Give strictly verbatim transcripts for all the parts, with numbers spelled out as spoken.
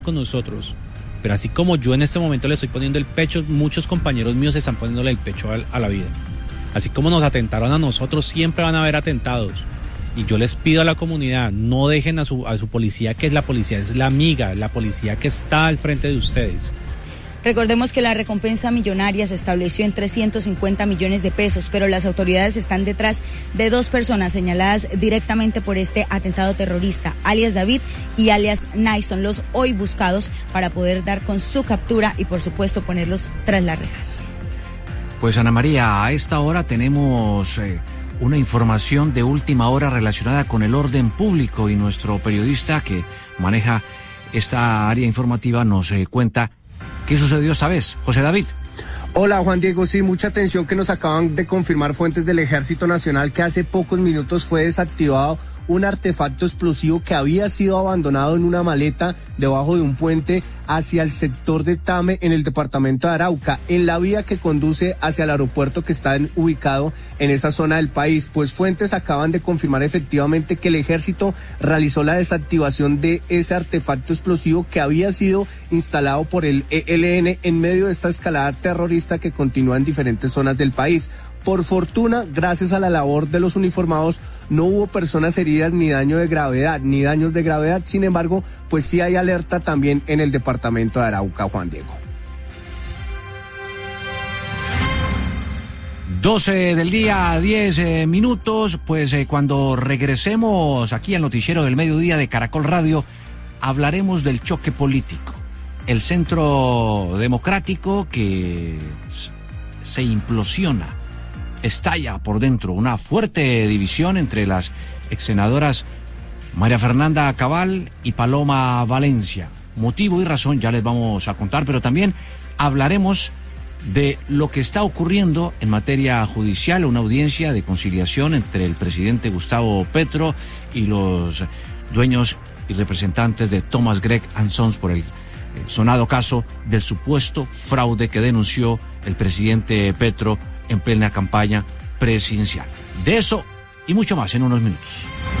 con nosotros, pero así como yo en este momento le estoy poniendo el pecho, muchos compañeros míos están poniéndole el pecho a, a la vida. Así como nos atentaron a nosotros, siempre van a haber atentados. Y yo les pido a la comunidad, no dejen a su, a su policía, que es la policía, es la amiga, la policía que está al frente de ustedes. Recordemos que la recompensa millonaria se estableció en trescientos cincuenta millones de pesos, pero las autoridades están detrás de dos personas señaladas directamente por este atentado terrorista, alias David y alias Nason, los hoy buscados para poder dar con su captura y por supuesto ponerlos tras las rejas. Pues Ana María, a esta hora tenemos eh, una información de última hora relacionada con el orden público y nuestro periodista que maneja esta área informativa nos eh, cuenta ¿qué sucedió esta vez? José David. Hola Juan Diego, sí, mucha atención que nos acaban de confirmar fuentes del Ejército Nacional que hace pocos minutos fue desactivado un artefacto explosivo que había sido abandonado en una maleta debajo de un puente hacia el sector de Tame en el departamento de Arauca, en la vía que conduce hacia el aeropuerto que está en, ubicado en esa zona del país. Pues fuentes acaban de confirmar efectivamente que el ejército realizó la desactivación de ese artefacto explosivo que había sido instalado por el E L N en medio de esta escalada terrorista que continúa en diferentes zonas del país. Por fortuna, gracias a la labor de los uniformados, no hubo personas heridas ni daño de gravedad, ni daños de gravedad. Sin embargo, pues sí hay alerta también en el departamento de Arauca, Juan Diego. doce del día, diez eh, minutos, pues eh, cuando regresemos aquí al noticiero del mediodía de Caracol Radio, hablaremos del choque político. El centro democrático que se implosiona, estalla por dentro, una fuerte división entre las exsenadoras María Fernanda Cabal y Paloma Valencia. Motivo y razón ya les vamos a contar, pero también hablaremos de lo que está ocurriendo en materia judicial, una audiencia de conciliación entre el presidente Gustavo Petro y los dueños y representantes de Thomas Gregg and Sons por el sonado caso del supuesto fraude que denunció el presidente Petro en plena campaña presidencial. De eso y mucho más en unos minutos.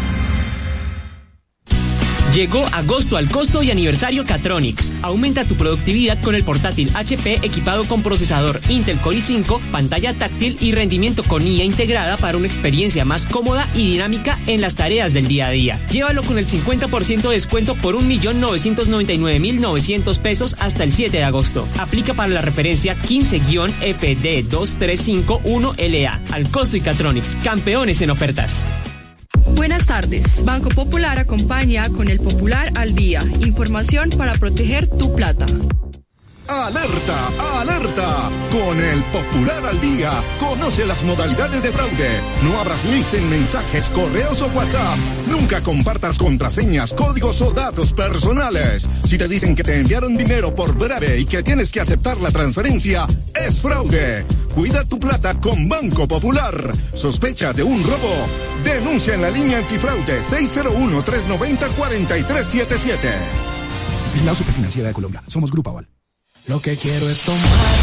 Llegó agosto al costo y aniversario Catronics. Aumenta tu productividad con el portátil H P equipado con procesador Intel Core i cinco, pantalla táctil y rendimiento con I A integrada para una experiencia más cómoda y dinámica en las tareas del día a día. Llévalo con el cincuenta por ciento de descuento por un millón novecientos noventa y nueve mil novecientos pesos hasta el siete de agosto. Aplica para la referencia quince F D dos tres cinco uno L A. Al costo y Catronics, campeones en ofertas. Buenas tardes. Banco Popular acompaña con el Popular al Día. Información para proteger tu plata. ¡Alerta! ¡Alerta! Con el Popular al Día, conoce las modalidades de fraude. No abras links en mensajes, correos o WhatsApp. Nunca compartas contraseñas, códigos o datos personales. Si te dicen que te enviaron dinero por breve y que tienes que aceptar la transferencia, es fraude. Cuida tu plata con Banco Popular. ¿Sospecha de un robo? Denuncia en la línea antifraude seis cero uno, tres nueve cero, cuatro tres siete siete. La Superfinanciera de Colombia. Somos Grupo Aval. Lo que quiero es tomar